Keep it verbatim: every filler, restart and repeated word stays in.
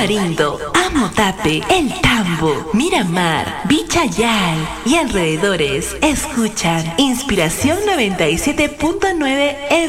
Tamarindo, Amotape, El Tambo, Miramar, Vichayal y alrededores escuchan Inspiración noventa y siete punto nueve